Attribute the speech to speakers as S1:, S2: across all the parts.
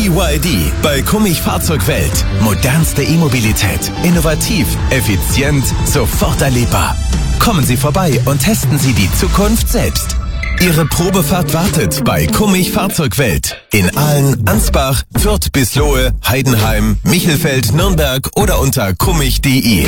S1: BYD bei Kummich Fahrzeugwelt. Modernste E-Mobilität. Innovativ, effizient, sofort erlebbar. Kommen Sie vorbei und testen Sie die Zukunft selbst. Ihre Probefahrt wartet bei Kummich Fahrzeugwelt. In Aalen, Ansbach, Fürth bis Lohe, Heidenheim, Michelfeld, Nürnberg oder unter kummich.de.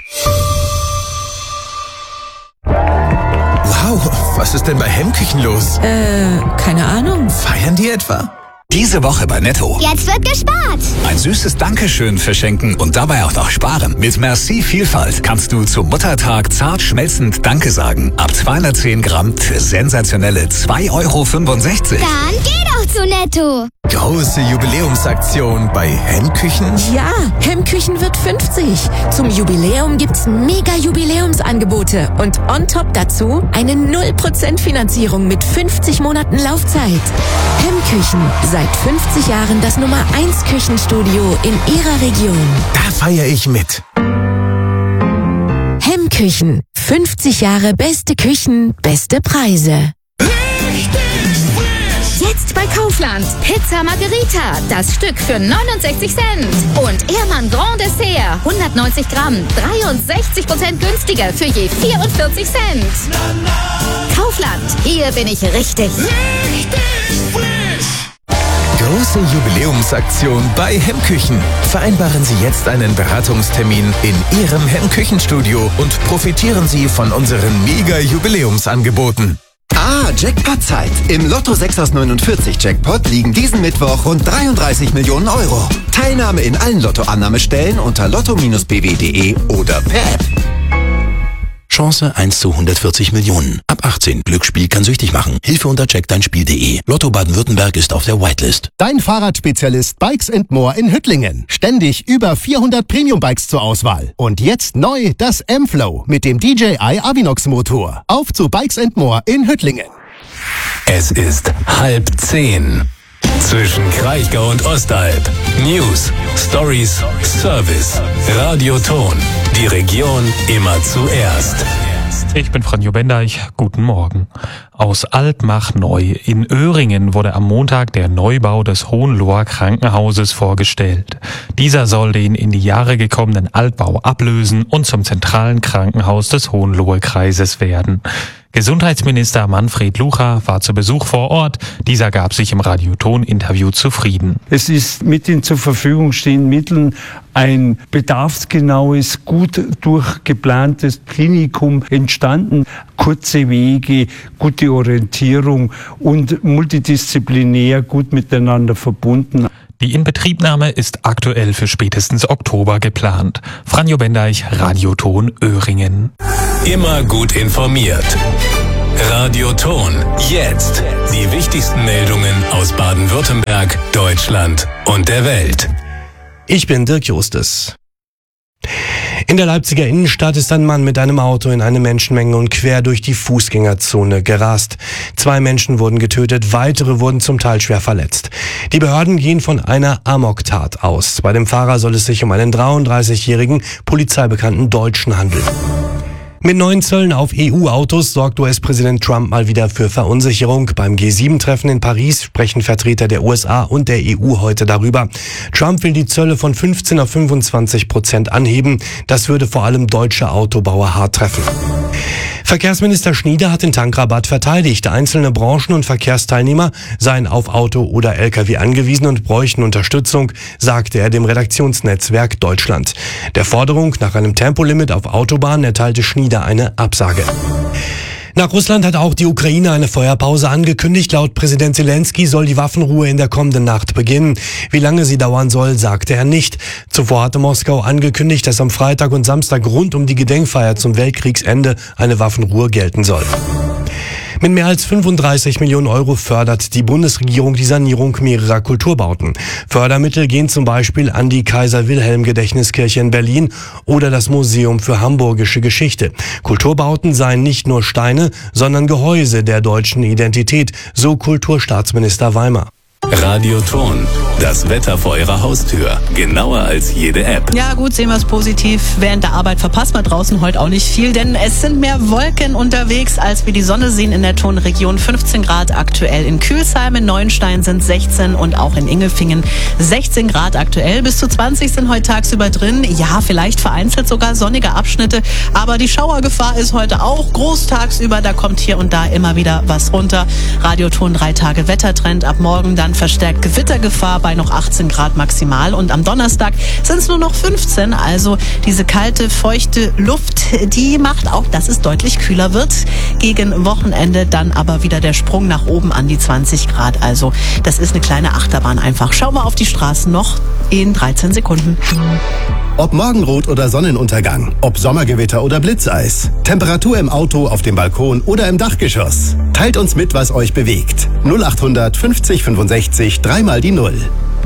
S1: Wow, was ist denn bei Hemmküchen los?
S2: Keine Ahnung.
S1: Feiern die etwa?
S3: Diese Woche bei Netto.
S4: Jetzt wird gespart.
S3: Ein süßes Dankeschön verschenken und dabei auch noch sparen. Mit Merci Vielfalt kannst du zum Muttertag zart schmelzend Danke sagen. Ab 210 Gramm für sensationelle 2,65 Euro.
S4: Dann geh doch zu Netto.
S1: Große Jubiläumsaktion bei Hemmküchen?
S2: Ja, Hemmküchen wird 50. Zum Jubiläum gibt's mega Jubiläumsangebote und on top dazu eine 0% Finanzierung mit 50 Monaten Laufzeit. Hemmküchen, seit 50 Jahren das Nummer 1 Küchenstudio in Ihrer Region.
S1: Da feiere ich mit.
S2: Hemmküchen, 50 Jahre beste Küchen, beste Preise.
S5: Jetzt bei Kaufland. Pizza Margherita, das Stück für 69 Cent. Und Ehrmann Grand Dessert, 190 Gramm, 63% günstiger für je 44 Cent. Kaufland, hier bin ich richtig.
S1: Große Jubiläumsaktion bei Hemmküchen. Vereinbaren Sie jetzt einen Beratungstermin in Ihrem Hemmküchenstudio und profitieren Sie von unseren Mega-Jubiläumsangeboten.
S6: Jackpot-Zeit. Im Lotto 6 aus 49 Jackpot liegen diesen Mittwoch rund 33 Millionen Euro. Teilnahme in allen Lotto-Annahmestellen unter lotto-bw.de oder per App.
S7: Chance 1 zu 140 Millionen. Ab 18. Glücksspiel kann süchtig machen. Hilfe unter checkdeinspiel.de. Lotto Baden-Württemberg ist auf der Whitelist.
S8: Dein Fahrradspezialist Bikes & More in Hüttlingen. Ständig über 400 Premium-Bikes zur Auswahl. Und jetzt neu das M-Flow mit dem DJI Avinox Motor. Auf zu Bikes & More in Hüttlingen.
S9: Es ist 9:30. Zwischen Kraichgau und Ostalb. News, Stories, Service. Radioton. Die Region immer zuerst.
S10: Ich bin Franjo Bendeich. Guten Morgen. Aus Altmach neu in Öhringen wurde am Montag der Neubau des Hohenloher Krankenhauses vorgestellt. Dieser soll den in die Jahre gekommenen Altbau ablösen und zum zentralen Krankenhaus des Hohenloher Kreises werden. Gesundheitsminister Manfred Lucha war zu Besuch vor Ort. Dieser gab sich im Radioton-Interview zufrieden.
S11: Es ist mit den zur Verfügung stehenden Mitteln ein bedarfsgenaues, gut durchgeplantes Klinikum entstanden. Kurze Wege, gute Orientierung und multidisziplinär gut miteinander verbunden.
S10: Die Inbetriebnahme ist aktuell für spätestens Oktober geplant. Franjo Bendeich, Radioton Öhringen.
S9: Immer gut informiert. Radioton. Jetzt. Die wichtigsten Meldungen aus Baden-Württemberg, Deutschland und der Welt.
S12: Ich bin Dirk Justus. In der Leipziger Innenstadt ist ein Mann mit einem Auto in eine Menschenmenge und quer durch die Fußgängerzone gerast. 2 Menschen wurden getötet, weitere wurden zum Teil schwer verletzt. Die Behörden gehen von einer Amoktat aus. Bei dem Fahrer soll es sich um einen 33-jährigen polizeibekannten Deutschen handeln. Mit neuen Zöllen auf EU-Autos sorgt US-Präsident Trump mal wieder für Verunsicherung. Beim G7-Treffen in Paris sprechen Vertreter der USA und der EU heute darüber. Trump will die Zölle von 15 auf 25% anheben. Das würde vor allem deutsche Autobauer hart treffen. Verkehrsminister Schnieder hat den Tankrabatt verteidigt. Einzelne Branchen und Verkehrsteilnehmer seien auf Auto oder Lkw angewiesen und bräuchten Unterstützung, sagte er dem Redaktionsnetzwerk Deutschland. Der Forderung nach einem Tempolimit auf Autobahnen erteilte Schnieder eine Absage. Nach Russland hat auch die Ukraine eine Feuerpause angekündigt. Laut Präsident Zelensky soll die Waffenruhe in der kommenden Nacht beginnen. Wie lange sie dauern soll, sagte er nicht. Zuvor hatte Moskau angekündigt, dass am Freitag und Samstag rund um die Gedenkfeier zum Weltkriegsende eine Waffenruhe gelten soll. Mit mehr als 35 Millionen Euro fördert die Bundesregierung die Sanierung mehrerer Kulturbauten. Fördermittel gehen zum Beispiel an die Kaiser-Wilhelm-Gedächtniskirche in Berlin oder das Museum für Hamburgische Geschichte. Kulturbauten seien nicht nur Steine, sondern Gehäuse der deutschen Identität, so Kulturstaatsminister Weimar.
S9: Radio Ton, das Wetter vor Ihrer Haustür. Genauer als jede App.
S13: Ja gut, sehen wir es positiv. Während der Arbeit verpasst man draußen heute auch nicht viel, denn es sind mehr Wolken unterwegs, als wir die Sonne sehen in der Tonregion. 15 Grad aktuell in Kühlsheim, in Neuenstein sind 16 und auch in Ingelfingen 16 Grad aktuell. Bis zu 20 sind heute tagsüber drin. Ja, vielleicht vereinzelt sogar sonnige Abschnitte, aber die Schauergefahr ist heute auch groß tagsüber. Da kommt hier und da immer wieder was runter. Radioton 3 Tage Wettertrend. Ab morgen dann verstärkt Gewittergefahr bei noch 18 Grad maximal. Und am Donnerstag sind es nur noch 15. Also diese kalte, feuchte Luft, die macht auch, dass es deutlich kühler wird. Gegen Wochenende dann aber wieder der Sprung nach oben an die 20 Grad. Also das ist eine kleine Achterbahn einfach. Schauen wir auf die Straßen noch in 13 Sekunden.
S8: Ob Morgenrot oder Sonnenuntergang, ob Sommergewitter oder Blitzeis, Temperatur im Auto, auf dem Balkon oder im Dachgeschoss. Teilt uns mit, was euch bewegt. 0800 50 65 3 die 0.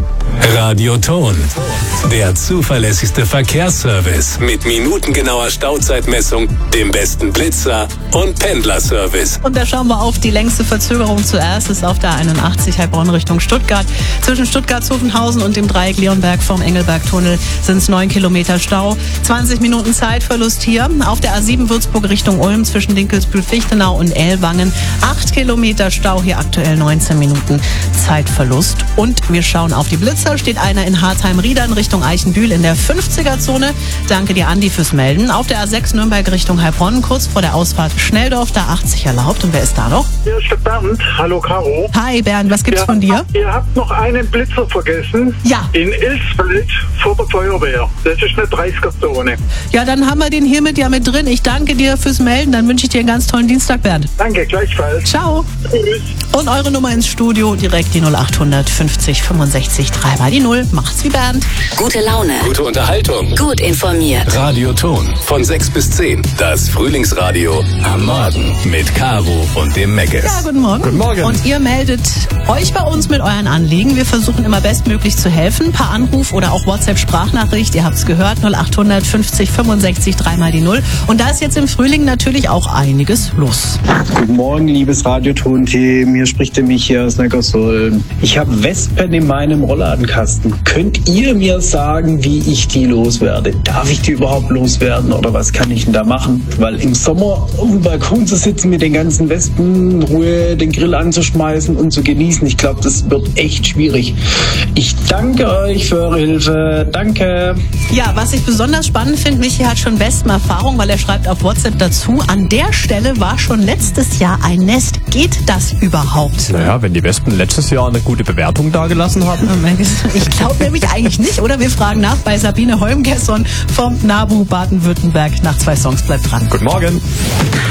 S9: Radio Ton, der zuverlässigste Verkehrsservice mit minutengenauer Stauzeitmessung, dem besten Blitzer und Pendlerservice.
S13: Und da schauen wir auf die längste Verzögerung zuerst. Ist auf der 81 Heilbronn Richtung Stuttgart. Zwischen Stuttgart-Zuffenhausen und dem Dreieck Leonberg vom Engelbergtunnel sind es 9 Kilometer Stau. 20 Minuten Zeitverlust hier. Auf der A7 Würzburg Richtung Ulm zwischen Dinkelsbühl-Fichtenau und Ellwangen 8 Kilometer Stau. Hier aktuell 19 Minuten Zeitverlust. Und wir schauen auf die Blitzer. Steht einer in Hartheim-Riedern Richtung Eichenbühl in der 50er-Zone. Danke dir, Andi, fürs Melden. Auf der A6 Nürnberg Richtung Heilbronn, kurz vor der Ausfahrt Schnelldorf, da 80 erlaubt. Und wer ist da noch?
S14: Hier ist der Bernd. Hallo, Caro.
S13: Hi, Bernd. Was gibt's von dir?
S14: Ihr habt noch einen Blitzer vergessen.
S13: Ja.
S14: In Ilsfeld vor der Feuerwehr. Das ist eine 30er-Zone.
S13: Ja, dann haben wir den hiermit ja mit drin. Ich danke dir fürs Melden. Dann wünsche ich dir einen ganz tollen Dienstag, Bernd.
S14: Danke, gleichfalls.
S13: Ciao.
S14: Tschüss.
S13: Und eure Nummer ins Studio, direkt die 0800 50 65 3 die 0. Macht's wie Bernd.
S5: Gute Laune.
S9: Gute Unterhaltung.
S5: Gut informiert.
S9: Radio Ton von 6 bis 10. Das Frühlingsradio am Morgen mit Caro und dem Meggis.
S13: Ja, guten Morgen.
S12: Guten Morgen.
S13: Und ihr meldet euch bei uns mit euren Anliegen. Wir versuchen immer bestmöglich zu helfen. Per Anruf oder auch WhatsApp-Sprachnachricht. Ihr habt's gehört. 0800 50 65 3 die 0. Und da ist jetzt im Frühling natürlich auch einiges los.
S15: Guten Morgen, liebes Radioton-Team. Hier spricht der Michi aus Neckarsulm. Ich habe Wespen in meinem Rollladenkasten. Könnt ihr mir sagen, wie ich die loswerde? Darf ich die überhaupt loswerden oder was kann ich denn da machen? Weil im Sommer auf dem Balkon zu sitzen mit den ganzen Wespen, in Ruhe den Grill anzuschmeißen und zu genießen, ich glaube, das wird echt schwierig. Ich danke euch für eure Hilfe. Danke.
S13: Ja, was ich besonders spannend finde, Michi hat schon Wespenerfahrung, weil er schreibt auf WhatsApp dazu, an der Stelle war schon letztes Jahr ein Nest. Geht das überhaupt?
S16: Naja, wenn die Wespen letztes Jahr eine gute Bewertung dagelassen haben.
S13: Ich glaube nämlich eigentlich nicht, oder? Wir fragen nach bei Sabine Holmgesson vom NABU Baden-Württemberg. Nach 2 Songs, bleibt dran.
S16: Guten Morgen.